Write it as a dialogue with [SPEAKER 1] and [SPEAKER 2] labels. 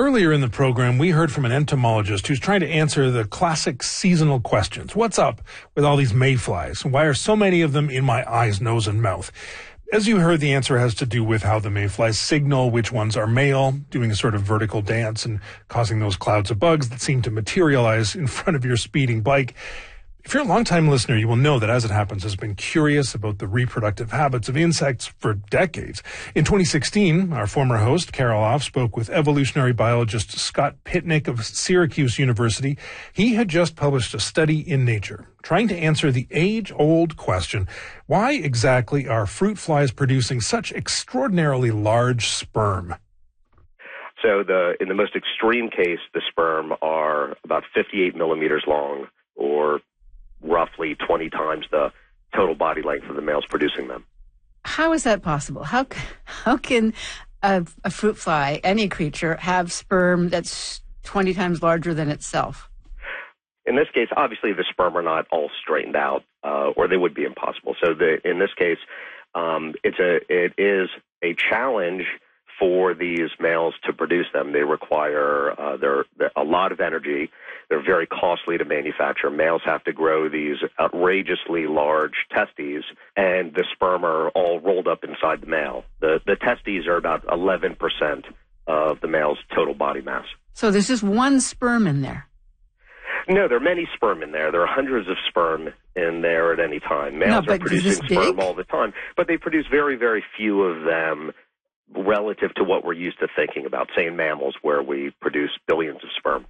[SPEAKER 1] Earlier in the program, we heard from an entomologist who's trying to answer the classic seasonal questions. What's up with all these mayflies? Why are so many of them in my eyes, nose, and mouth? As you heard, the answer has to do with how the mayflies signal which ones are male, doing a sort of vertical dance and causing those clouds of bugs that seem to materialize in front of your speeding bike. If you're a longtime listener, you will know that As It Happens has been curious about the reproductive habits of insects for decades. In 2016, our former host, Carol Off, spoke with evolutionary biologist Scott Pitnick of Syracuse University. He had just published a study in Nature, trying to answer the age-old question, why exactly are fruit flies producing such extraordinarily large sperm?
[SPEAKER 2] So in the most extreme case, the sperm are about 58 millimeters long, or roughly 20 times the total body length of the males producing them.
[SPEAKER 3] How is that possible? How can a fruit fly, any creature, have sperm that's 20 times larger than itself?
[SPEAKER 2] In this case, obviously the sperm are not all straightened out, or they would be impossible. So in this case, it is a challenge for these males to produce them. They require they're a lot of energy. They're very costly to manufacture. Males have to grow these outrageously large testes, and the sperm are all rolled up inside the male. The testes are about 11% of the male's total body mass.
[SPEAKER 3] So there's just one sperm in there?
[SPEAKER 2] No, there are many sperm in there. There are hundreds of sperm in there at any time. Males are producing sperm all the time, but they produce very, very few of them relative to what we're used to thinking about, say in mammals, where we produce billions of sperm.